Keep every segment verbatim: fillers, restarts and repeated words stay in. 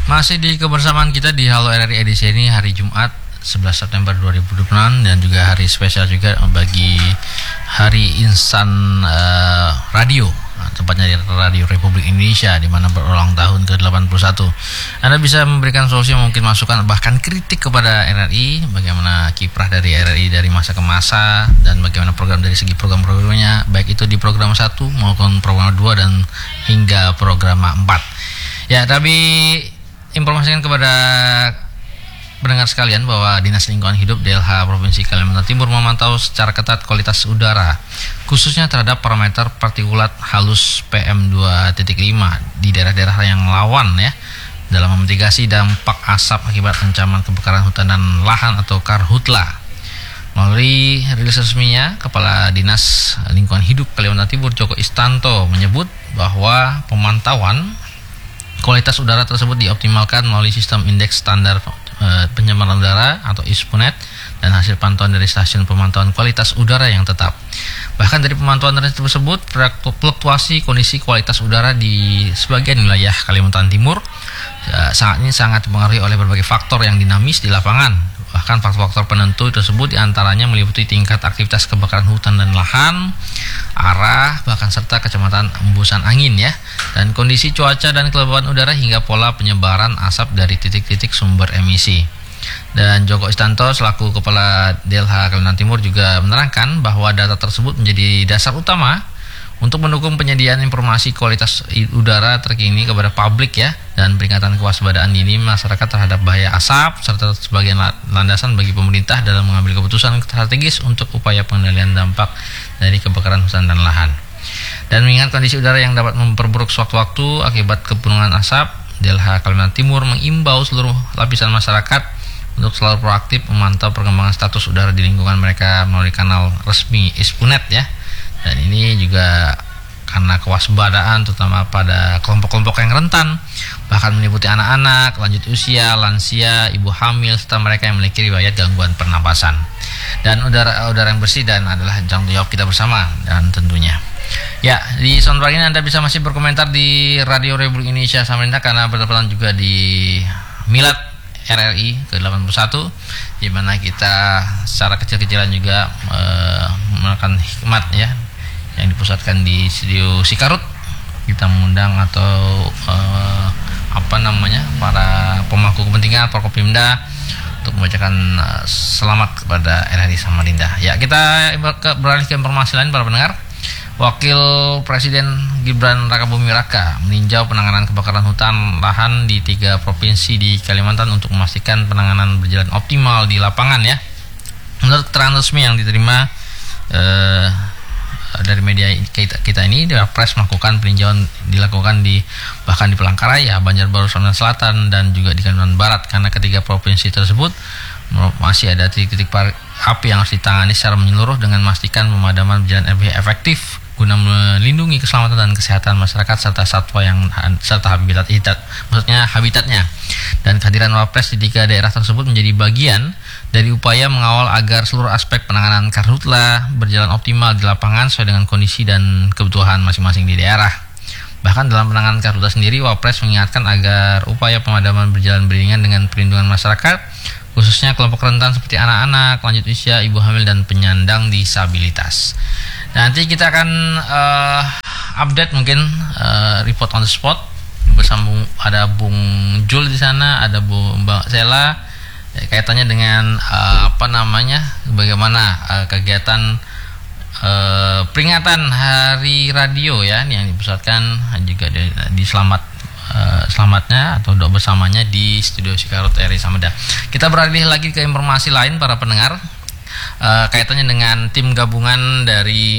Masih di kebersamaan kita di Halo R R I edisi ini hari Jumat sebelas September dua ribu dua puluh enam dan juga hari spesial juga bagi Hari Insan uh, Radio, nah, tepatnya di Radio Republik Indonesia di mana berulang tahun ke delapan puluh satu. Anda bisa memberikan solusi, mungkin masukan bahkan kritik kepada R R I, bagaimana kiprah dari R R I dari masa ke masa dan bagaimana program dari segi program-programnya, baik itu di program satu maupun program dua dan hingga program empat. Ya, tapi informasikan kepada pendengar sekalian bahwa Dinas Lingkungan Hidup D L H Provinsi Kalimantan Timur memantau secara ketat kualitas udara, khususnya terhadap parameter partikulat halus P M dua titik lima di daerah-daerah yang rawan ya, dalam memitigasi dampak asap akibat ancaman kebakaran hutan dan lahan atau Karhutla. Melalui rilis resminya, Kepala Dinas Lingkungan Hidup Kalimantan Timur Joko Istanto menyebut bahwa pemantauan kualitas udara tersebut dioptimalkan melalui sistem indeks standar e, pencemaran udara atau ISPUNET dan hasil pantauan dari stasiun pemantauan kualitas udara yang tetap. Bahkan dari pemantauan tersebut, fluktuasi kondisi kualitas udara di sebagian wilayah Kalimantan Timur e, saat ini sangat dipengaruhi oleh berbagai faktor yang dinamis di lapangan. Bahkan faktor-faktor penentu tersebut diantaranya meliputi tingkat aktivitas kebakaran hutan dan lahan, arah, bahkan serta kecepatan embusan angin ya, dan kondisi cuaca dan kelembaban udara hingga pola penyebaran asap dari titik-titik sumber emisi. Dan Joko Istanto selaku Kepala D L H Kalimantan Timur juga menerangkan bahwa data tersebut menjadi dasar utama untuk mendukung penyediaan informasi kualitas udara terkini kepada publik ya, dan peringatan kewaspadaan dini masyarakat terhadap bahaya asap serta sebagai landasan bagi pemerintah dalam mengambil keputusan strategis untuk upaya pengendalian dampak dari kebakaran hutan dan lahan. Dan mengingat kondisi udara yang dapat memperburuk sewaktu-waktu akibat kepunuhan asap, D L H Kalimantan Timur mengimbau seluruh lapisan masyarakat untuk selalu proaktif memantau perkembangan status udara di lingkungan mereka melalui kanal resmi ISPUNET ya. Dan ini juga karena kewaspadaan terutama pada kelompok-kelompok yang rentan, bahkan meliputi anak-anak, lanjut usia, lansia, ibu hamil, serta mereka yang memiliki riwayat gangguan pernapasan. Dan udara udara yang bersih dan adalah tanggung jawab kita bersama dan tentunya. Ya, di soundtrack ini Anda bisa masih berkomentar di Radio Republik Indonesia Samarinda karena bertepatan juga di Milad R R I ke delapan puluh satu, di mana kita secara kecil-kecilan juga e, melakukan hikmat ya, yang dipusatkan di studio Sikarut. Kita mengundang atau uh, apa namanya para pemangku kepentingan Forkopimda untuk membacakan uh, selamat kepada R R I Samarinda. Ya, kita beralih ke informasi lain para pendengar. Wakil Presiden Gibran Rakabuming Raka meninjau penanganan kebakaran hutan lahan di tiga provinsi di Kalimantan untuk memastikan penanganan berjalan optimal di lapangan ya. Menurut keterangan resmi yang diterima uh, dari media kita, kita ini, Wapres melakukan peninjauan dilakukan di bahkan di Palangkaraya, Banjarbaru Selatan dan juga di Kalimantan Barat, karena ketiga provinsi tersebut masih ada titik-titik api yang harus ditangani secara menyeluruh dengan memastikan pemadaman berjalan lebih efektif guna melindungi keselamatan dan kesehatan masyarakat serta satwa yang serta habitat habitat maksudnya habitatnya. Dan kehadiran Wapres di tiga daerah tersebut menjadi bagian dari upaya mengawal agar seluruh aspek penanganan Karhutla berjalan optimal di lapangan sesuai dengan kondisi dan kebutuhan masing-masing di daerah. Bahkan dalam penanganan Karhutla sendiri, Wapres mengingatkan agar upaya pemadaman berjalan beriringan dengan perlindungan masyarakat, khususnya kelompok rentan seperti anak-anak, lanjut usia, ibu hamil, dan penyandang disabilitas. Nanti kita akan uh, update mungkin uh, report on the spot bersama ada Bung Jul di sana, ada Bu Mbak Sela, ya, kaitannya dengan uh, apa namanya bagaimana uh, kegiatan uh, peringatan Hari Radio ya yang dipusatkan juga di, di selamat uh, selamatnya atau doa bersamanya di studio Sikarut R R I Samarinda. Kita beralih lagi ke informasi lain para pendengar. Uh, kaitannya dengan tim gabungan dari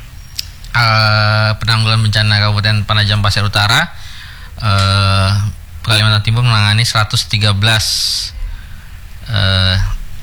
uh, penanggulangan bencana Kabupaten Penajam Pasir Utara, uh, Kalimantan Timur menangani seratus tiga belas uh,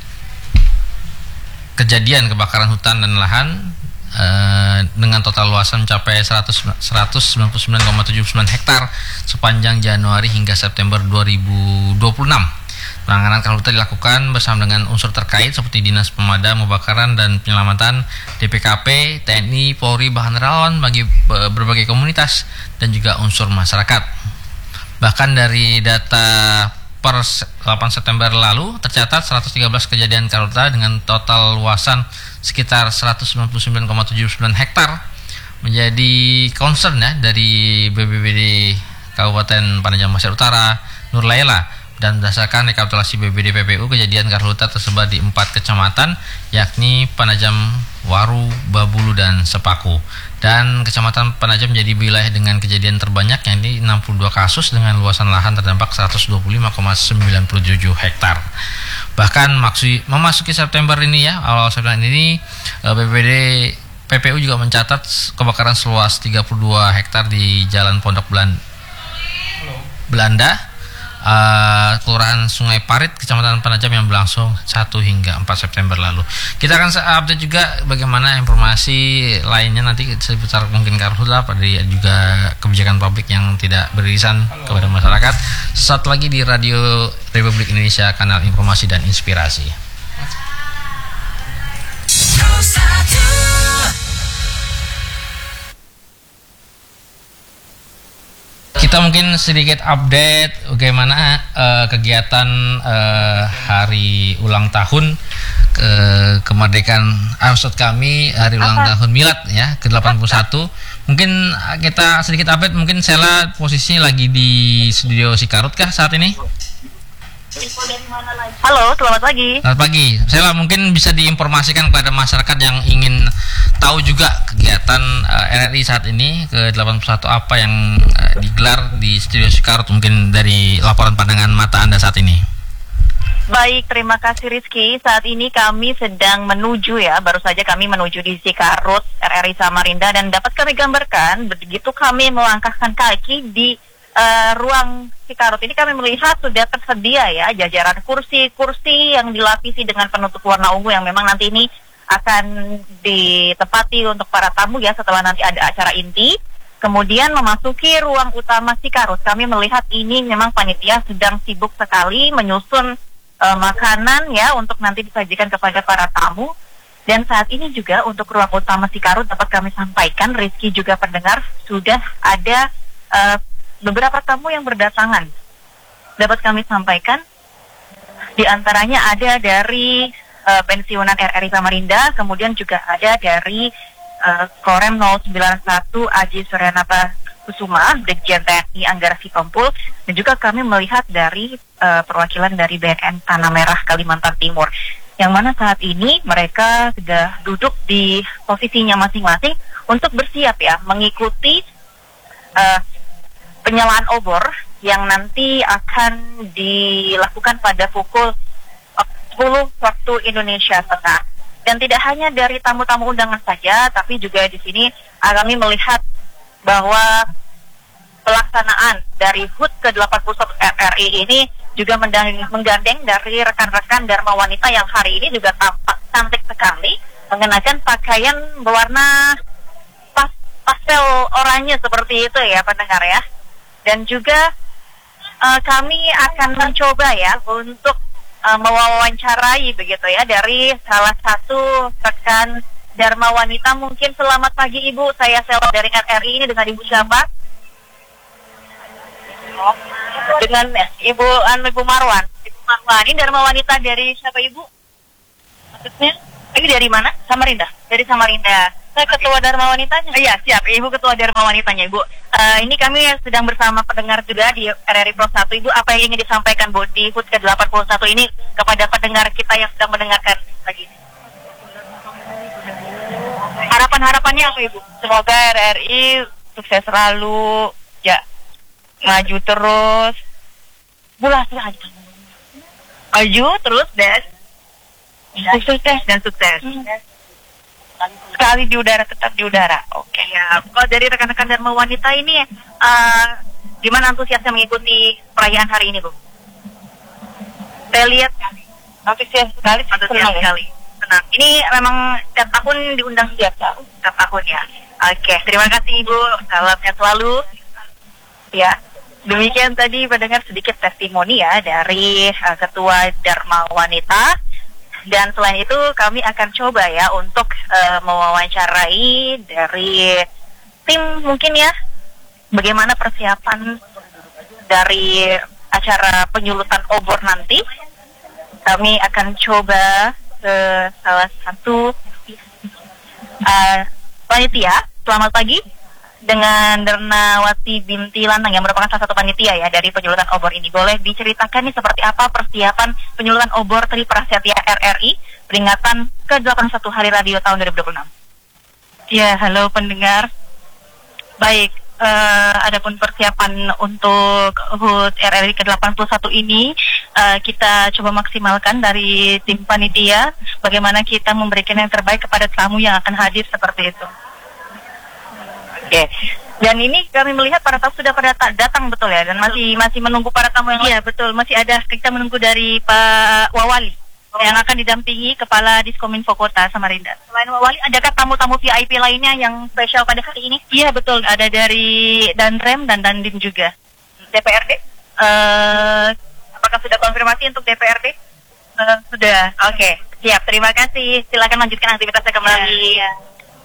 kejadian kebakaran hutan dan lahan uh, dengan total luasan mencapai seratus, seratus sembilan puluh sembilan koma tujuh sembilan hektar sepanjang Januari hingga September dua ribu dua puluh enam. Penanganan karhutla dilakukan bersama dengan unsur terkait seperti Dinas Pemadam Kebakaran dan Penyelamatan, D P K P, T N I, Polri, bahkan relawan bagi berbagai komunitas dan juga unsur masyarakat. Bahkan dari data per delapan September lalu tercatat seratus tiga belas kejadian karhutla dengan total luasan sekitar seratus sembilan puluh sembilan koma tujuh sembilan hektar, menjadi concern ya dari B P B D Kabupaten Penajam Pasir Utara, Nur Laila. Dan berdasarkan rekapitulasi B P B D P P U, kejadian karhutla tersebar di empat kecamatan, yakni Penajam, Waru, Babulu, dan Sepaku. Dan Kecamatan Penajam menjadi wilayah dengan kejadian terbanyak, yakni enam puluh dua kasus dengan luasan lahan terdampak seratus dua puluh lima koma sembilan tujuh hektar. Bahkan maksud, memasuki September ini ya, awal September ini B P B D P P U juga mencatat kebakaran seluas tiga puluh dua hektar di Jalan Pondok Belanda, Belanda uh, Kelurahan Sungai Parit, Kecamatan Penajam yang berlangsung satu hingga empat September lalu. Kita akan update juga bagaimana informasi lainnya nanti seputar mungkin karhutla, pada juga kebijakan publik yang tidak beririsan kepada masyarakat. Saat lagi di Radio Republik Indonesia, kanal informasi dan inspirasi. Kita mungkin sedikit update bagaimana uh, kegiatan uh, hari ulang tahun ke kemerdekaan, ah, maksud kami hari ulang Apa? tahun milad ya ke delapan puluh satu. Mungkin kita sedikit update, mungkin Sela posisinya lagi di studio Sikarut kah saat ini? Halo, selamat pagi. Selamat pagi. Sela, mungkin bisa diinformasikan kepada masyarakat yang ingin tahu juga kegiatan uh, R R I saat ini ke delapan puluh satu apa yang uh, digelar di studio Sikarut, mungkin dari laporan pandangan mata Anda saat ini. Baik, terima kasih Rizky. Saat ini kami sedang menuju ya, baru saja kami menuju di Sikarut, R R I Samarinda, dan dapat kami gambarkan begitu kami melangkahkan kaki di uh, ruang Sikarut ini, kami melihat sudah tersedia ya jajaran kursi-kursi yang dilapisi dengan penutup warna ungu yang memang nanti ini akan ditempati untuk para tamu ya setelah nanti ada acara inti. Kemudian memasuki ruang utama Sikarut, kami melihat ini memang panitia sedang sibuk sekali menyusun uh, makanan ya untuk nanti disajikan kepada para tamu. Dan saat ini juga untuk ruang utama Sikarut dapat kami sampaikan, Rizky juga pendengar, sudah ada uh, beberapa tamu yang berdatangan. Dapat kami sampaikan, di antaranya ada dari uh, pensiunan R R I Samarinda, kemudian juga ada dari uh, Korem nol sembilan satu Aji Suryanapa Kusuma, Brigjen T N I Anggara Sitompul, dan juga kami melihat dari uh, perwakilan dari B N N Tanah Merah Kalimantan Timur, yang mana saat ini mereka sudah duduk di posisinya masing-masing untuk bersiap ya mengikuti uh, penyalaan obor yang nanti akan dilakukan pada pukul sepuluh waktu Indonesia Tengah. Dan tidak hanya dari tamu-tamu undangan saja, tapi juga di sini kami melihat bahwa pelaksanaan dari H U T ke delapan puluh satu R R I ini juga menggandeng dari rekan-rekan Dharma Wanita yang hari ini juga tampak cantik sekali, mengenakan pakaian berwarna pas pastel oranye seperti itu ya pendengar ya. Dan juga uh, kami akan mencoba ya untuk uh, mewawancarai begitu ya dari salah satu rekan Dharma Wanita. Mungkin selamat pagi Ibu, saya Sela dari R R I ini dengan Ibu siapa? Dengan Ibu An Ibu Marwan. Ibu Marwan, ini Dharma Wanita dari siapa Ibu? Maksudnya? Ini dari mana? Samarinda. Dari Samarinda. Saya ketua Dharma Wanitanya. Iya, siap. Ibu ketua Dharma Wanitanya, Ibu. Uh, ini kami sedang bersama pendengar juga di R R I Pro satu. Ibu, apa yang ingin disampaikan Bu di H U T ke delapan puluh satu ini kepada pendengar kita yang sedang mendengarkan pagi ini? Harapan-harapannya apa Ibu? Semoga R R I sukses selalu, ya, maju terus. Bulas aja. Maju terus dan sukses dan sukses. Hmm. Sekali di udara tetap di udara. Oke okay. Ya. Kalau dari rekan-rekan Dharma Wanita ini, uh, gimana antusiasnya mengikuti perayaan hari ini Bu? Saya lihat antusias sekali, antusias sekali. Senang. Ini memang setiap tahun diundang setiap tahun, setiap tahun ya. Oke, okay. Terima kasih Ibu. Salam sehat selalu. Ya. Demikian tadi pendengar sedikit testimoni ya dari uh, Ketua Dharma Wanita. Dan selain itu kami akan coba ya untuk uh, mewawancarai dari tim mungkin ya bagaimana persiapan dari acara penyulutan obor nanti, kami akan coba ke salah satu uh, panitia. Selamat pagi, dengan Dernawati Binti Lantang yang merupakan salah satu panitia ya dari penyulutan obor ini. Boleh diceritakan nih seperti apa persiapan penyulutan obor Tri Prasetya R R I peringatan ke delapan puluh satu Hari Radio tahun dua ribu dua puluh enam? Ya, halo pendengar. Baik, uh, adapun persiapan untuk H U T R R I ke delapan puluh satu ini uh, kita coba maksimalkan dari tim panitia, bagaimana kita memberikan yang terbaik kepada tamu yang akan hadir seperti itu. Oke. Okay. Dan ini kami melihat para tamu sudah pada datang, betul ya, dan masih masih menunggu para tamu yang Iya, betul, masih ada, kita menunggu dari Pak Wawali oh. yang akan didampingi Kepala Diskominfo Kota Samarinda. Selain Wawali, adakah tamu-tamu V I P lainnya yang spesial pada hari ini? Iya, betul, ada dari Danrem dan Dandim juga. D P R D? Uh, apakah sudah konfirmasi untuk D P R D? Uh, sudah, oke, okay. Siap, terima kasih. Silakan lanjutkan aktivitasnya kembali. Ya,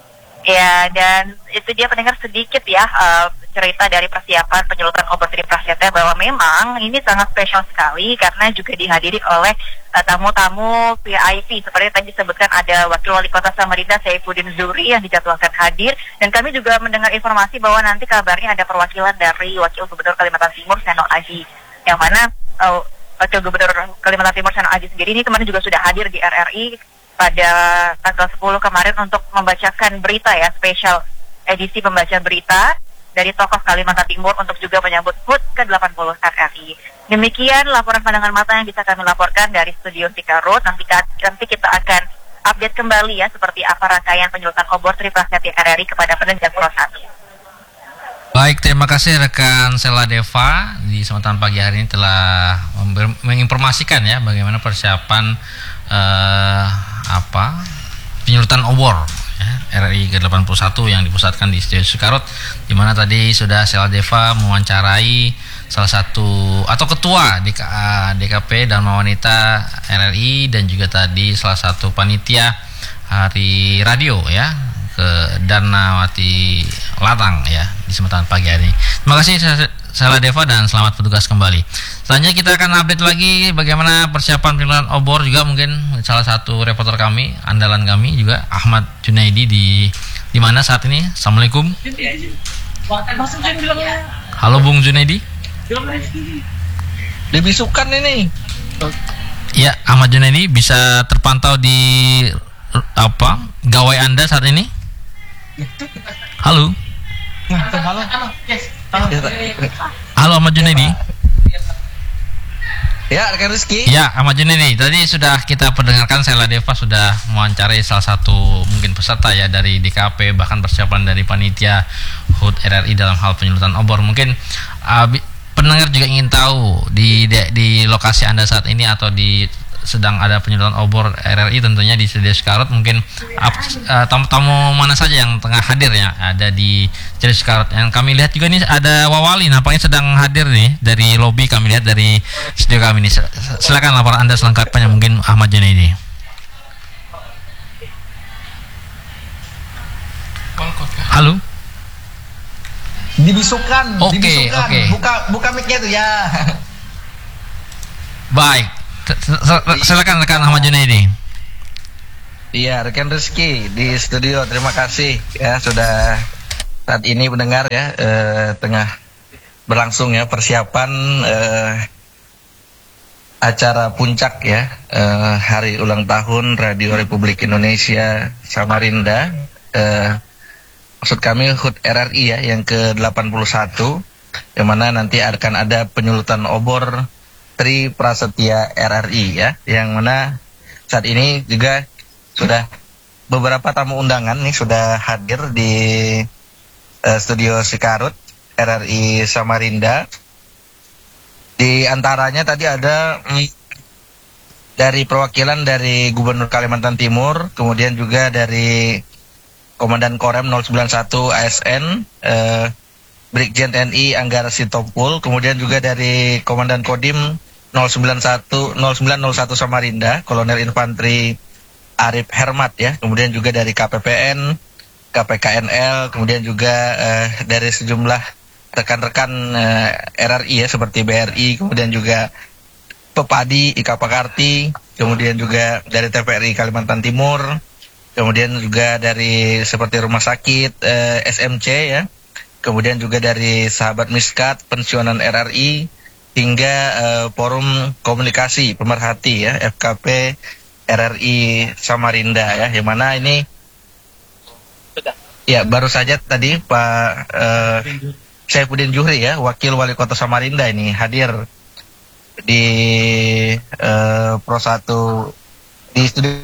ya, dan itu dia pendengar sedikit ya uh, cerita dari persiapan penyulutan obor Tri Prasetya, bahwa memang ini sangat spesial sekali karena juga dihadiri oleh uh, tamu-tamu V I P. Seperti tadi disebutkan ada Wakil Wali Kota Samarinda Saifuddin Zuri yang dijadwalkan hadir, dan kami juga mendengar informasi bahwa nanti kabarnya ada perwakilan dari Wakil Gubernur Kalimantan Timur Seno Aji, yang mana uh, Wakil Gubernur Kalimantan Timur Seno Aji sendiri ini kemarin juga sudah hadir di R R I pada tanggal sepuluh kemarin untuk membacakan berita ya, spesial edisi pembaca berita dari tokoh Kalimantan Timur untuk juga menyambut H U T ke delapan puluh R R I. Demikian laporan pandangan mata yang bisa kami laporkan dari studio Sikarut. Nanti, nanti kita akan update kembali ya seperti apa rangkaian penyulutan obor Tri Prasetya R R I kepada pendengar Pro satu. Baik, terima kasih rekan Sela Deva di kesempatan pagi hari ini telah menginformasikan ya bagaimana persiapan uh, apa penyulutan obor ya, R R I ke delapan puluh satu yang dipusatkan di Studio Sikarut, di mana tadi sudah Sela Deva mewawancarai salah satu atau ketua D K A, D K P Dharma Wanita R R I, dan juga tadi salah satu panitia Hari Radio ya ke Dernawati Lantang ya di kesempatan pagi hari ini. Terima kasih Sela Deva dan selamat bertugas kembali. Selanjutnya kita akan update lagi bagaimana persiapan penyulutan obor juga, mungkin salah satu reporter kami, andalan kami juga Ahmad Junaidi di di mana saat ini. Assalamualaikum. Halo Bung Junaidi. Dibisukan ini. Ya, Ahmad Junaidi bisa terpantau di apa gawai Anda saat ini? Halo. Halo. Halo Ahmad Junaidi. Ya, rekan Rizky. Ya, Ahmad Junaidi. Tadi sudah kita perdengarkan Sela Deva sudah mewawancarai salah satu mungkin peserta ya dari D K P, bahkan persiapan dari panitia H U T R R I dalam hal penyulutan obor. Mungkin uh, pendengar juga ingin tahu di, di di lokasi Anda saat ini atau di sedang ada penyulutan obor R R I tentunya di Studio Sikarut, mungkin uh, tamu-tamu mana saja yang tengah hadir ya ada di Studio Sikarut. Yang kami lihat juga nih ada Wawali nampaknya sedang hadir nih dari lobi, kami lihat dari studio kami ini. Silakan laporan Anda selengkapnya mungkin Ahmad Junaidi. Halo. Dibisukan, Oke, dibisukan. oke. Buka buka mic-nya tuh ya. Baik. Silakan rekan Ahmad Junaidi. Iya, rekan Rizky di studio, terima kasih ya sudah saat ini mendengar ya eh, tengah berlangsung ya persiapan eh, acara puncak ya eh, hari ulang tahun Radio Republik Indonesia Samarinda, eh, maksud kami H U T R R I ya yang ke delapan puluh satu, yang mana nanti akan ada penyulutan obor Tri Prasetya R R I ya, yang mana saat ini juga sudah beberapa tamu undangan nih sudah hadir di uh, Studio Sikarut R R I Samarinda. Di antaranya tadi ada mm, dari perwakilan dari Gubernur Kalimantan Timur, kemudian juga dari Komandan Korem nol sembilan satu A S N uh, Brigjen T N I Anggara Sitompul, kemudian juga dari Komandan Kodim nol sembilan satu nol sembilan nol satu Samarinda, Kolonel Infantri Arif Hermat ya, kemudian juga dari K P P N, K P K N L, kemudian juga eh, dari sejumlah rekan-rekan uh, R R I ya, seperti B R I, kemudian juga Pepadi, I K Pakarti, kemudian juga dari T V R I Kalimantan Timur, kemudian juga dari seperti rumah sakit uh, S M C ya, kemudian juga dari sahabat Miskat, pensiunan R R I, hingga uh, forum komunikasi pemerhati ya, F K P R R I Samarinda ya, yang mana ini sudah. Ya, baru saja tadi Pak uh, Saifuddin Juhri ya, Wakil Wali Kota Samarinda ini hadir di uh, Pro satu di studio,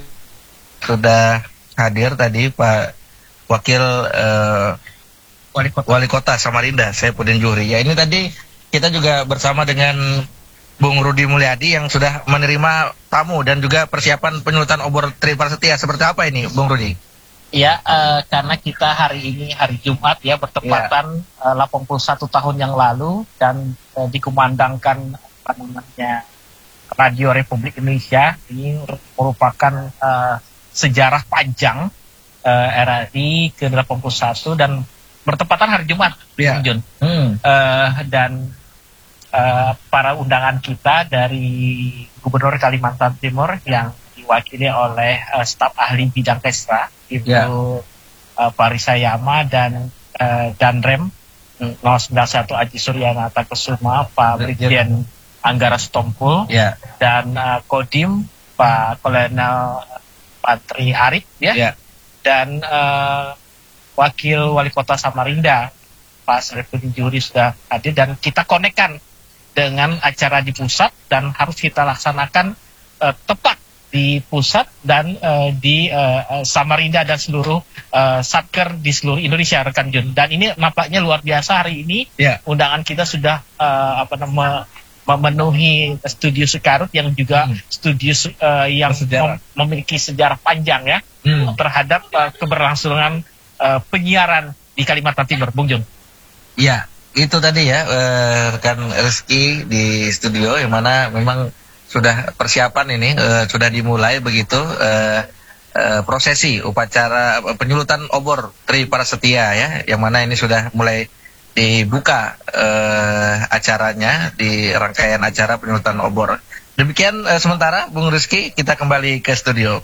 sudah hadir tadi Pak Wakil uh, Wali Kota. Wali Kota Samarinda Saifuddin Juhri. Ya, ini tadi kita juga bersama dengan Bung Rudi Mulyadi yang sudah menerima tamu dan juga persiapan penyulutan obor Tri Prasetya. Seperti apa ini, Bung Rudi? Ya, uh, karena kita hari ini hari Jumat ya, bertepatan ya. uh, delapan puluh satu tahun yang lalu dan uh, dikumandangkan apa namanya Radio Republik Indonesia. Ini merupakan uh, sejarah panjang uh, R R I ke delapan puluh satu dan bertepatan hari Jumat, ya. Jun. Hmm. Uh, dan uh, para undangan kita dari Gubernur Kalimantan Timur yang diwakili oleh uh, staf ahli bidang Kesra, Ibu ya. uh, Parisayama dan uh, Danrem nol sembilan satu Aji Suryanata Kusuma, Pak Brigjen Anggara Stompul, ya. dan uh, Kodim Pak Kolonel Patri Arif, ya, ya. dan uh, Wakil Wali Kota Samarinda Pak Saifuddin Juhri sudah hadir, dan kita konekkan dengan acara di pusat dan harus kita laksanakan uh, tepat di pusat dan uh, di uh, Samarinda dan seluruh uh, satker di seluruh Indonesia, rekan Jun. Dan ini nampaknya luar biasa hari ini. Yeah. Undangan kita sudah uh, apa namanya memenuhi studio Sekarut yang juga hmm. studio uh, yang mem- memiliki sejarah panjang ya hmm. terhadap uh, keberlangsungan uh, penyiaran di Kalimantan Timur, Bung Jun. Iya, itu tadi ya uh, rekan Rizky di studio, yang mana memang sudah persiapan ini uh, sudah dimulai begitu uh, uh, prosesi upacara uh, penyulutan obor Tri Prasetya ya, yang mana ini sudah mulai dibuka uh, acaranya di rangkaian acara penyulutan obor. Demikian uh, sementara Bung Rizky, kita kembali ke studio.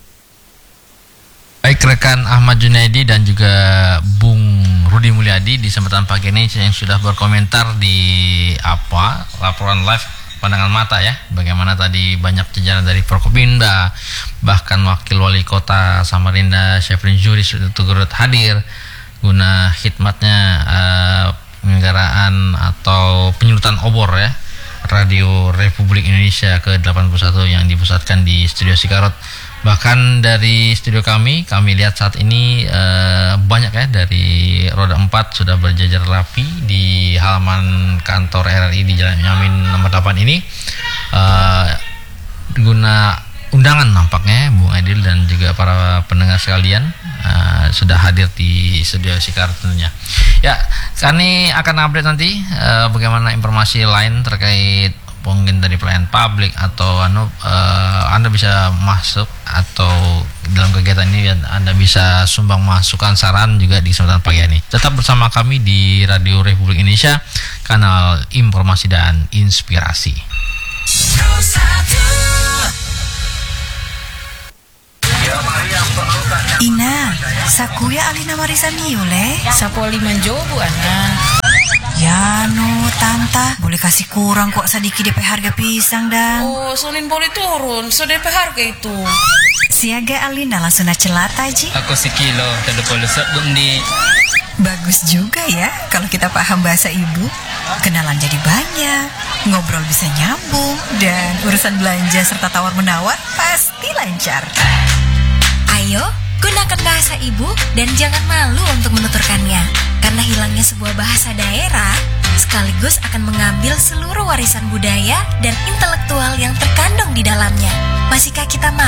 Baik, rekan Ahmad Junaidi dan juga Bung Rudi Mulyadi di kesempatan pagi ini yang sudah berkomentar di apa laporan live pandangan mata ya, bagaimana tadi banyak jajaran dari Forkopimda, bahkan Wakil Wali Kota Samarinda Saifuddin Juhri sudah turut hadir guna khidmatnya uh, penyelenggaraan atau penyulutan obor ya Radio Republik Indonesia ke delapan puluh satu yang dipusatkan di Studio Sekarut. Bahkan dari studio kami, kami lihat saat ini uh, banyak ya dari roda empat sudah berjajar rapi di halaman kantor R R I di Jalan Yamin nomor delapan ini. Uh, guna undangan nampaknya Bung Adil dan juga para pendengar sekalian uh, sudah hadir di studio Sekarut tentunya. Ya, kami akan update nanti uh, bagaimana informasi lain terkait mungkin dari pelayanan publik atau anu uh, Anda bisa masuk atau dalam kegiatan ini Anda bisa sumbang masukan saran juga di kesempatan pagi ini. Tetap bersama kami di Radio Republik Indonesia, kanal informasi dan inspirasi. Ina, sakuya alina marisa miule. Sapoli manjobu ana. Ya no, tanta, boleh kasih kurang kok sedikit D P harga pisang dan. Oh, soalnya boleh turun, so D P harga itu. Siaga Alina langsung celata Ji. Aku sekilo, dan boleh sebundi. Bagus juga ya, kalau kita paham bahasa ibu. Kenalan jadi banyak, ngobrol bisa nyambung, dan urusan belanja serta tawar-menawar pasti lancar. Ayo, gunakan bahasa ibu dan jangan malu untuk menuturkannya. Karena hilangnya sebuah bahasa daerah sekaligus akan mengambil seluruh warisan budaya dan intelektual yang terkandung di dalamnya. Masihkah kita malu?